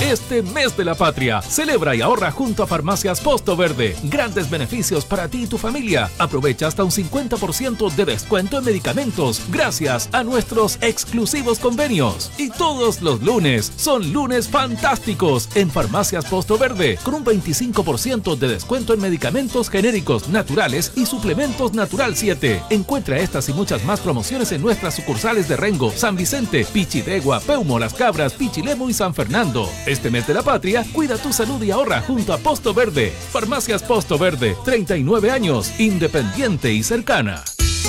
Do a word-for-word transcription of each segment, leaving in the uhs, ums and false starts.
este mes de la patria. Celebra y ahorra junto a Farmacias Posto Verde. Grandes beneficios para ti y tu familia. Aprovecha hasta un cincuenta por ciento de descuento en medicamentos gracias a nuestros exclusivos convenios. Y todos los lunes son lunes fantásticos en Farmacias Posto Verde, con un veinticinco por ciento de descuento en medicamentos genéricos, naturales y suplementos Natural siete. Encuentra estas y muchas más promociones en nuestras sucursales de Rengo, San Vicente, Pichidegua, Peumo, Las Cabras, Pichilemu y San Fernando. Este mes de la patria, cuida tu salud y ahorra junto a Posto Verde. Farmacias Posto Verde, treinta y nueve años, independiente y cercana.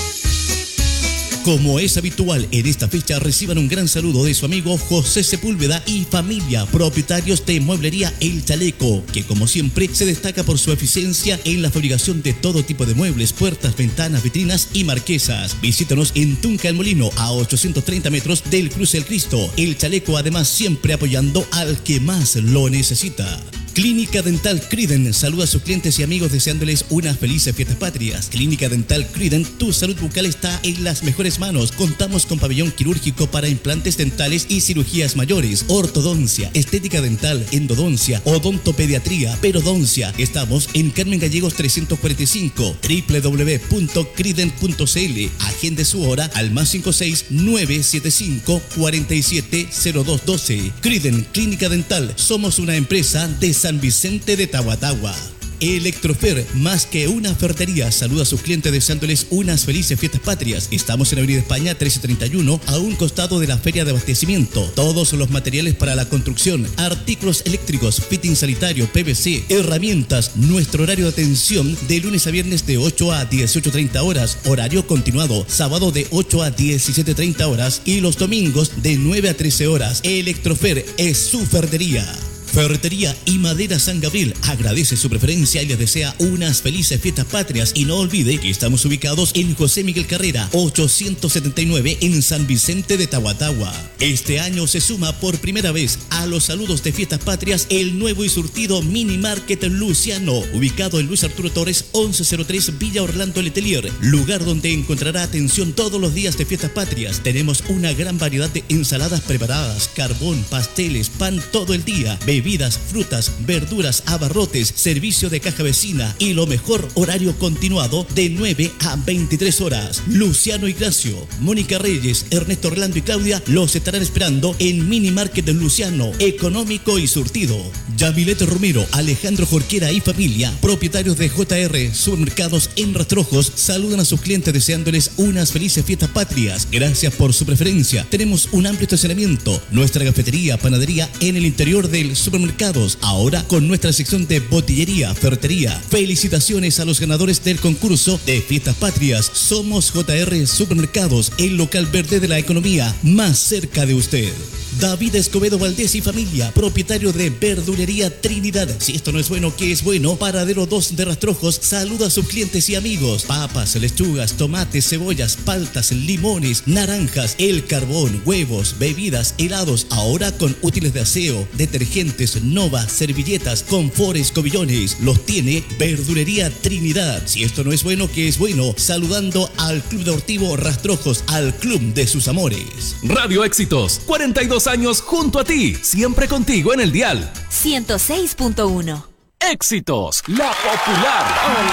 Como es habitual en esta fecha, reciban un gran saludo de su amigo José Sepúlveda y familia, propietarios de Mueblería El Chaleco, que como siempre se destaca por su eficiencia en la fabricación de todo tipo de muebles, puertas, ventanas, vitrinas y marquesas. Visítanos en Tunca el Molino, a ochocientos treinta metros del Cruce del Cristo. El Chaleco, además, siempre apoyando al que más lo necesita. Clínica Dental Criden saluda a sus clientes y amigos deseándoles unas felices fiestas patrias. Clínica Dental Criden, tu salud bucal está en las mejores manos. Contamos con pabellón quirúrgico para implantes dentales y cirugías mayores, ortodoncia, estética dental, endodoncia, odontopediatría, perodoncia. Estamos en Carmen Gallegos trescientos cuarenta y cinco, doble u doble u doble u punto criden punto c l. Agende su hora al más cinco seis nueve siete cinco cuatro siete cero dos uno dos. Criden Clínica Dental, somos una empresa de San Vicente de Tahuatahua. Electrofer, más que una ferretería, saluda a sus clientes deseándoles unas felices fiestas patrias. Estamos en Avenida España trece treinta y uno, a un costado de la Feria de Abastecimiento. Todos los materiales para la construcción, artículos eléctricos, fitting sanitario, P V C, herramientas. Nuestro horario de atención de lunes a viernes de ocho a dieciocho treinta horas, horario continuado, sábado de ocho a diecisiete treinta horas y los domingos de nueve a trece horas. Electrofer es su ferretería. Ferretería y Madera San Gabriel agradece su preferencia y les desea unas felices fiestas patrias. Y no olvide que estamos ubicados en José Miguel Carrera ochocientos setenta y nueve en San Vicente de Tahuatahua. Este año se suma por primera vez a los saludos de fiestas patrias el nuevo y surtido Mini Market Luciano, ubicado en Luis Arturo Torres once cero tres Villa Orlando Letelier, lugar donde encontrará atención todos los días de fiestas patrias. Tenemos una gran variedad de ensaladas preparadas, carbón, pasteles, pan todo el día, bebidas, frutas, verduras, abarrotes, servicio de caja vecina y lo mejor, horario continuado de nueve a veintitrés horas. Luciano Ignacio, Mónica Reyes, Ernesto Orlando y Claudia los estarán esperando en Mini Market de Luciano, económico y surtido. Yamilet Romero, Alejandro Jorquera y familia, propietarios de J R Supermercados en Rastrojos, saludan a sus clientes deseándoles unas felices fiestas patrias. Gracias por su preferencia. Tenemos un amplio estacionamiento, nuestra cafetería, panadería en el interior del supermercados, ahora con nuestra sección de botillería, ferretería. Felicitaciones a los ganadores del concurso de fiestas patrias. Somos J R Supermercados, el local verde de la economía, más cerca de usted. David Escobedo Valdés y familia, propietario de Verdulería Trinidad. Si esto no es bueno, ¿qué es bueno? Paradero dos de Rastrojos, saluda a sus clientes y amigos. Papas, lechugas, tomates, cebollas, paltas, limones, naranjas, el carbón, huevos, bebidas, helados, ahora con útiles de aseo, detergentes, Nova, servilletas, confort, escobillones. Los tiene Verdulería Trinidad. Si esto no es bueno, ¿qué es bueno? Saludando al Club Deportivo Rastrojos, al club de sus amores. Radio Éxitos, cuarenta y dos años junto a ti, siempre contigo en el dial. ciento seis punto uno. Éxitos, la popular.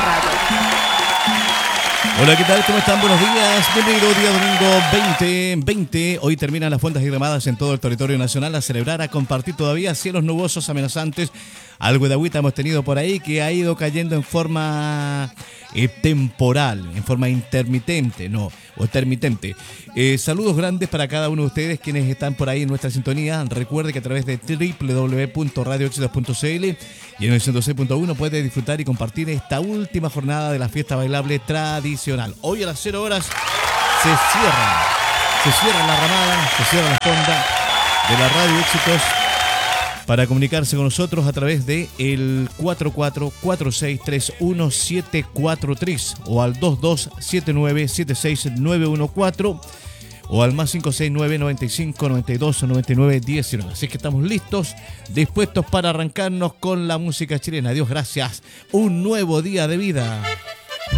Hola, ¿qué tal? ¿Cómo están? Buenos días. Bienvenido día domingo veinte veinte. Hoy terminan las fuentes diagramadas en todo el territorio nacional. A celebrar, a compartir todavía. Cielos nubosos, amenazantes. Algo de agüita hemos tenido por ahí que ha ido cayendo en forma eh, temporal, en forma intermitente, no, o intermitente. Eh, saludos grandes para cada uno de ustedes quienes están por ahí en nuestra sintonía. Recuerde que a través de doble u doble u doble u punto radio éxitos punto c l y en el ciento seis punto uno puede disfrutar y compartir esta última jornada de la fiesta bailable tradicional. Hoy a las cero horas se cierra, se cierra la ramada, se cierra la fonda de la Radio Éxitos para comunicarse con nosotros a través de el cuatro cuatro cuatro seis tres uno siete cuatro tres o al dos dos siete nueve siete seis nueve uno cuatro o al más cinco seis nueve noventa y cinco noventa y dos noventa y nueve diecinueve. Así que estamos listos, dispuestos para arrancarnos con la música chilena. Dios gracias, un nuevo día de vida.